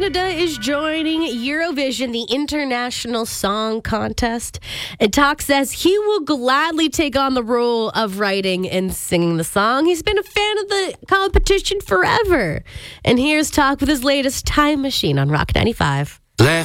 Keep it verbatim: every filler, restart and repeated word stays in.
Canada is joining Eurovision, the International Song Contest. And Talk says he will gladly take on the role of writing and singing the song. He's been a fan of the competition forever. And here's Talk with his latest Time Machine on Rock ninety-five. Left